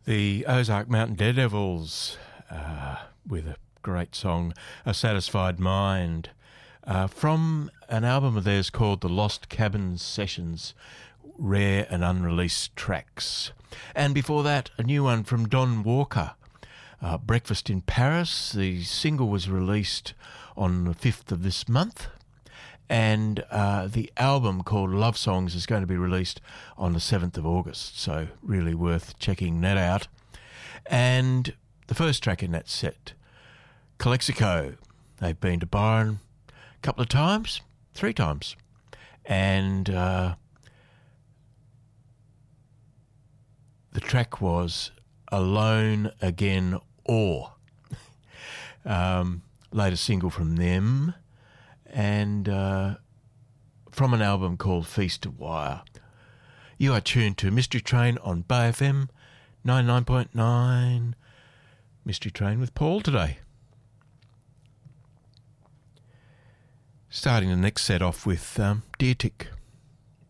The Ozark Mountain Daredevils with a great song, A Satisfied Mind, from an album of theirs called The Lost Cabin Sessions, Rare and Unreleased Tracks. And before that, a new one from Don Walker, Breakfast in Paris. The single was released on the 5th of this month. And the album called Love Songs is going to be released on the 7th of August, so really worth checking that out. And the first track in that set, Calexico. They've been to Byron a couple of times, 3 times. And the track was Alone Again or. Latest single from them. And from an album called Feast of Wire. You are tuned to Mystery Train on BayFM 99.9. Mystery Train with Paul today. Starting the next set off with Deer Tick.